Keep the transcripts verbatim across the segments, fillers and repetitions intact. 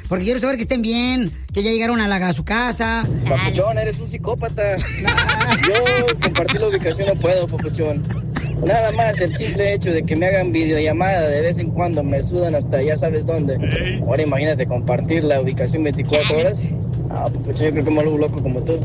porque quiero saber que estén bien, que ya llegaron a, la, a su casa. Papuchón, eres un psicópata. Yo compartir la ubicación no puedo, papuchón. Nada más el simple hecho de que me hagan videollamada de vez en cuando me sudan hasta ya sabes dónde. Ahora imagínate compartir la ubicación veinticuatro horas. Ah, papuchón, yo creo que me vuelvo loco como tú.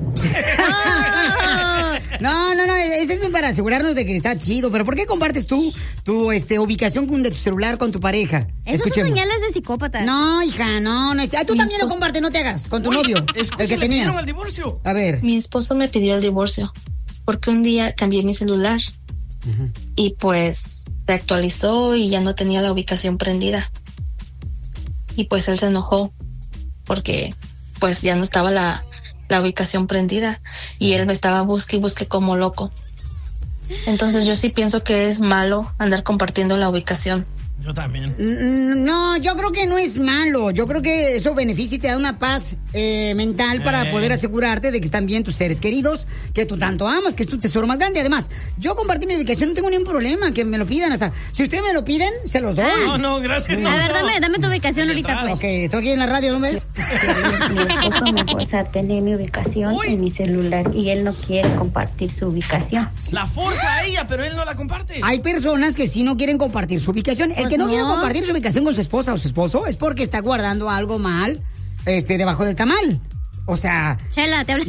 No, no, no, ese es para asegurarnos de que está chido. Pero ¿por qué compartes tú tu este, ubicación de tu celular con tu pareja? Esos son señales de psicópata. No, hija, no, no. Tú también lo compartes, no te hagas, con tu Uy, novio, el que tenías. Al divorcio. A ver. Mi esposo me pidió el divorcio porque un día cambié mi celular uh-huh. y pues se actualizó y ya no tenía la ubicación prendida. Y pues él se enojó porque pues ya no estaba la... la ubicación prendida y él me estaba busque y busque como loco. Entonces yo sí pienso que es malo andar compartiendo la ubicación. Yo también. No, yo creo que no es malo. Yo creo que eso beneficia y te da una paz eh, mental para eh. poder asegurarte de que están bien tus seres queridos, que tú tanto amas, que es tu tesoro más grande. Además, yo compartí mi ubicación, no tengo ningún problema, que me lo pidan hasta. Si ustedes me lo piden, se los doy. No, no, gracias. No, a ver, no. dame, dame tu ubicación ahorita, pues. Ok, estoy aquí en la radio, ¿no ves? Mi esposo me fuerza a tener mi ubicación Uy. en mi celular y él no quiere compartir su ubicación. La forza a ella, pero él no la comparte. Hay personas que sí no quieren compartir su ubicación. El que no, no quiere compartir su ubicación con su esposa o su esposo es porque está guardando algo mal este, debajo del tamal. O sea... Chela, te hablo.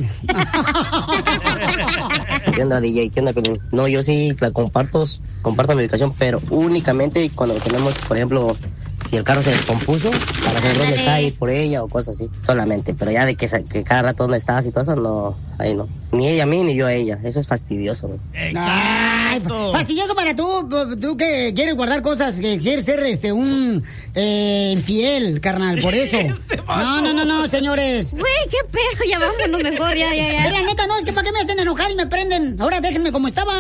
¿Qué onda, D J? ¿Qué onda, Pelín? No, yo sí la comparto, comparto mi ubicación, pero únicamente cuando tenemos, por ejemplo, si el carro se descompuso, para saber dónde está, ir por ella o cosas así. Solamente, pero ya de que, que cada rato dónde estás y todo eso, no, ahí no. Ni ella a mí, ni yo a ella. Eso es fastidioso, güey. Exacto. Ay, fastidioso para tú, tú que quieres guardar cosas, que quieres ser este un eh, infiel, carnal, por eso. Este no, no, no, no, señores. Güey, qué pedo, ya vámonos mejor, ya, ya, ya. Mira, neta, no, es que para qué me hacen enojar y me prenden. Ahora déjenme como estaba.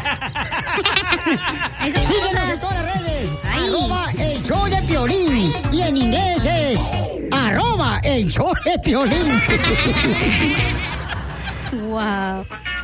Síguenos en todas las redes. Ay. Arroba el show de Piolín. Y en inglés es arroba el show de Piolín. Wow.